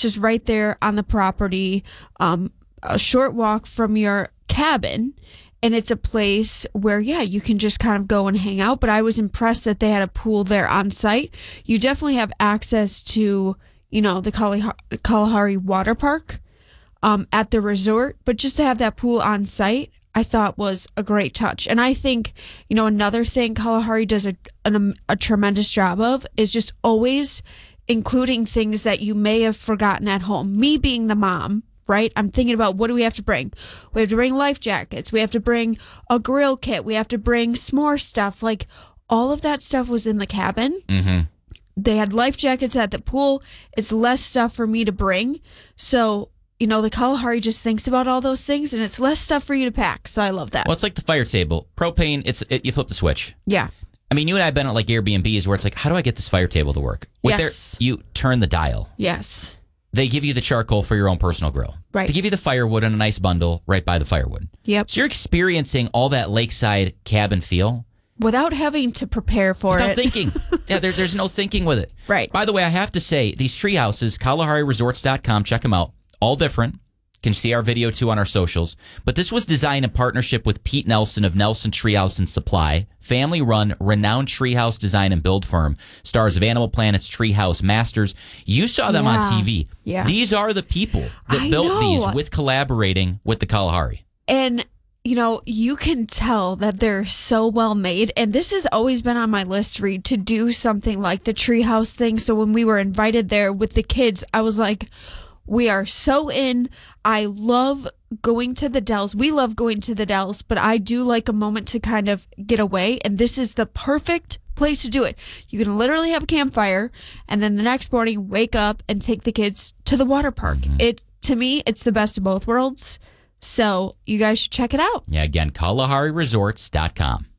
just right there on the property, a short walk from your cabin. And it's a place where, you can just kind of go and hang out. But I was impressed that they had a pool there on site. You definitely have access to, the Kalahari Water Park at the resort. But just to have that pool on site, I thought was a great touch. And I think, another thing Kalahari does a tremendous job of is just always including things that you may have forgotten at home. Me being the mom, right? I'm thinking about, what do we have to bring? We have to bring life jackets. We have to bring a grill kit. We have to bring s'more stuff. Like, all of that stuff was in the cabin. Mm-hmm. They had life jackets at the pool. It's less stuff for me to bring. So, the Kalahari just thinks about all those things, and it's less stuff for you to pack. So I love that. Well, it's like the fire table. Propane, you flip the switch. Yeah. I mean, you and I have been at like Airbnbs where it's like, how do I get this fire table to work? Yes. You turn the dial. Yes. They give you the charcoal for your own personal grill. Right. They give you the firewood in a nice bundle right by the firewood. Yep. So you're experiencing all that lakeside cabin feel. Without having to prepare for Without it. thinking. Yeah, there's no thinking with it. Right. By the way, I have to say, these tree houses, KalahariResorts.com, check them out. All different. You can see our video, too, on our socials. But this was designed in partnership with Pete Nelson of Nelson Treehouse and Supply, family-run, renowned treehouse design and build firm, stars of Animal Planet's Treehouse Masters. You saw them on TV. Yeah. These are the people that built these with collaborating with the Kalahari. And, you can tell that they're so well made. And this has always been on my list, Reed, to do something like the treehouse thing. So when we were invited there with the kids, I was like, we are so in. I love going to the Dells. We love going to the Dells, but I do like a moment to kind of get away. And this is the perfect place to do it. You can literally have a campfire, and then the next morning wake up and take the kids to the water park. To me, it's the best of both worlds. So you guys should check it out. Yeah, again, KalahariResorts.com.